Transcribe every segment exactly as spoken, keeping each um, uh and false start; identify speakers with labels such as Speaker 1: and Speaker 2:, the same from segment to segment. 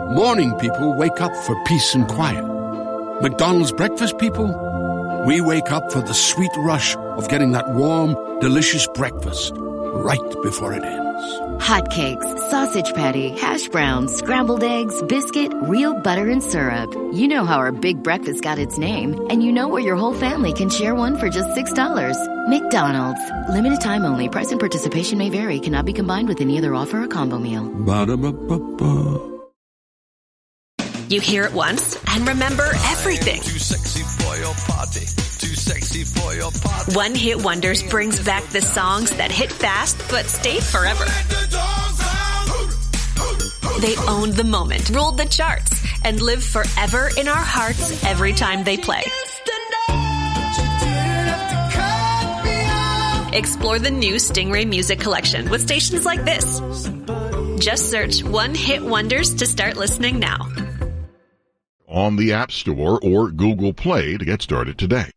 Speaker 1: Morning people wake up for peace and quiet. McDonald's breakfast people, we wake up for the sweet rush of getting that warm, delicious breakfast right before it ends.
Speaker 2: Hotcakes, sausage patty, hash browns, scrambled eggs, biscuit, real butter and syrup. You know how our big breakfast got its name, and you know where your whole family can share one for just six dollars. McDonald's. Limited time only. Price and participation may vary. Cannot be combined with any other offer or combo meal.
Speaker 1: Ba-da-ba-ba-ba.
Speaker 3: You hear it once and remember everything.
Speaker 4: Too sexy for your party. Too sexy for your party.
Speaker 3: One Hit Wonders brings back the songs that hit fast but stayed forever. They owned the moment, ruled the charts, and live forever in our hearts every time they play. Explore the new Stingray Music Collection with stations like this. Just search One Hit Wonders to start listening now.
Speaker 5: On the App Store or Google Play to get started today.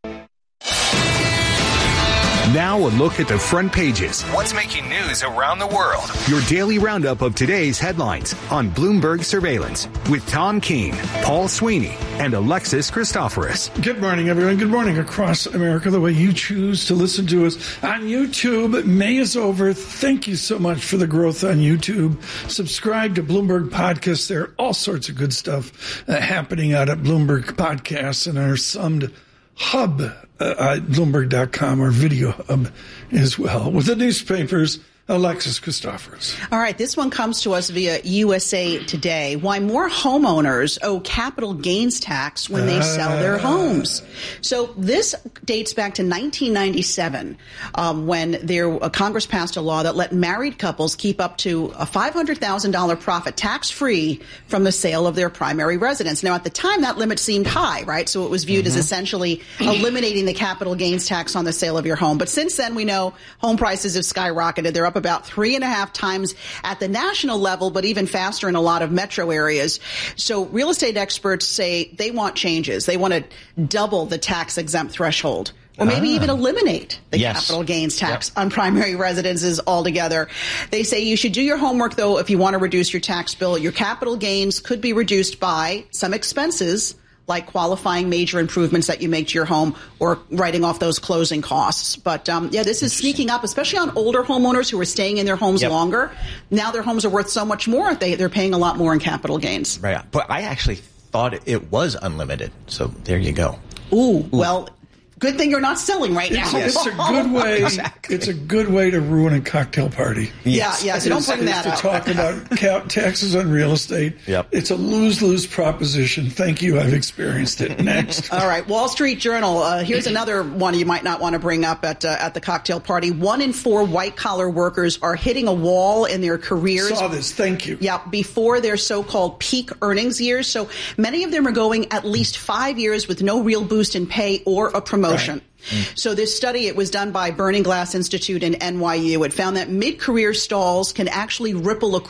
Speaker 6: Now a look at the front pages.
Speaker 7: What's making news around the world?
Speaker 6: Your daily roundup of today's headlines on Bloomberg Surveillance with Tom Keene, Paul Sweeney, and Alexis Christoforous.
Speaker 8: Good morning, everyone. Good morning across America, the way you choose to listen to us on YouTube. May is over. Thank you so much for the growth on YouTube. Subscribe to Bloomberg Podcasts. There are all sorts of good stuff uh, happening out at Bloomberg Podcasts and our summed hub uh, at Bloomberg dot com, our video hub as well. With the newspapers, Alexis Christoforous.
Speaker 9: All right, this one comes to us via U S A Today. Why more homeowners owe capital gains tax when they uh, sell their homes. So this dates back to nineteen ninety-seven, um, when there uh, Congress passed a law that let married couples keep up to a five hundred thousand dollars profit tax-free from the sale of their primary residence. Now, at the time, that limit seemed high, right? So it was viewed mm-hmm. as essentially eliminating the capital gains tax on the sale of your home. But since then, we know home prices have skyrocketed. They're up about three and a half times at the national level, but even faster in a lot of metro areas. So real estate experts say they want changes. They want to double the tax exempt threshold, or maybe ah. even eliminate the yes. capital gains tax yep. on primary residences altogether. They say you should do your homework, though, if you want to reduce your tax bill. Your capital gains could be reduced by some expenses, like qualifying major improvements that you make to your home or writing off those closing costs. But, um, yeah, this is sneaking up, especially on older homeowners who are staying in their homes yep. longer. Now their homes are worth so much more, they, they're paying a lot more in capital gains.
Speaker 7: Right. But I actually thought it was unlimited. So there you go.
Speaker 9: Ooh, Ooh. well... Good thing you're not selling right now.
Speaker 8: It's, it's a good way. Exactly. It's a good way to ruin a cocktail party.
Speaker 9: Yes. Yeah, yeah. So don't bring that
Speaker 8: up. To talk about cap taxes on real estate.
Speaker 7: Yep.
Speaker 8: It's a lose-lose proposition. Thank you. I've experienced it. Next.
Speaker 9: All right. Wall Street Journal. Uh, here's another one you might not want to bring up at uh, at the cocktail party. One in four white-collar workers are hitting a wall in their careers.
Speaker 8: Saw this. Thank you.
Speaker 9: Yeah, before their so-called peak earnings years. So many of them are going at least five years with no real boost in pay or a promotion. Right. Mm. So this study, it was done by Burning Glass Institute in N Y U. It found that mid-career stalls can actually ripple across